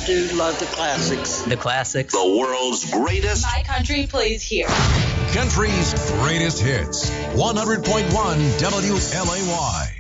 do love the classics. The classics. The world's greatest. My country plays here. Country's greatest hits. 100.1 WLAY.